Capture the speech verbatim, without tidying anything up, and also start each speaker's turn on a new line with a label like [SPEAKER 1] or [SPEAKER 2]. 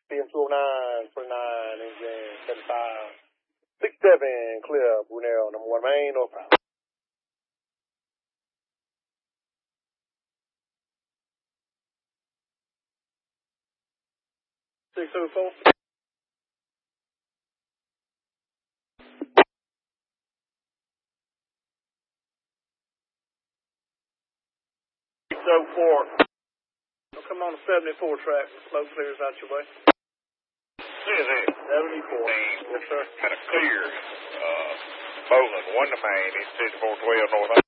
[SPEAKER 1] C M two oh nine, twenty-nine, engine seventy-five, sixty-seven, clear, Brunel, number one main, no problem. six oh four. six oh four. Come on the seventy-four track. Smoke clears out your way. seventy-four.
[SPEAKER 2] Yes, sir. Kind of clear. Uh, Bowling, one to main, East fifty-four twelve North.